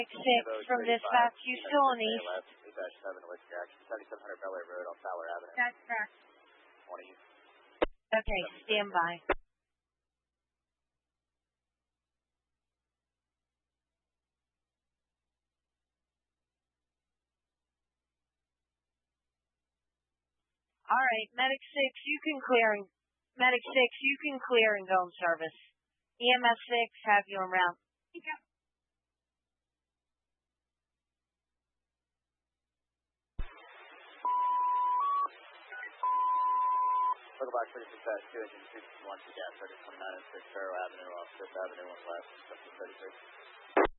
6 from dispatch, you still on east. 8-7 with Jackson, 7700 Bel Air Road on Fowler Avenue. That's correct. 20 east. Okay, stand by. All right, Medic 6, you can clear and go in service. EMS 6, have you en route. Local box 36 2 engine 2 1 to gas, 29 and 6 Sparrow Avenue off 5th Avenue on left, 33.